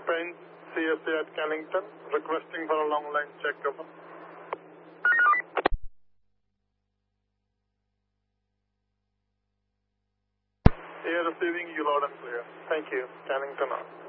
French CSA at Cannington, requesting for a long line check. Over. Air receiving you loud and clear. Thank you. Cannington on.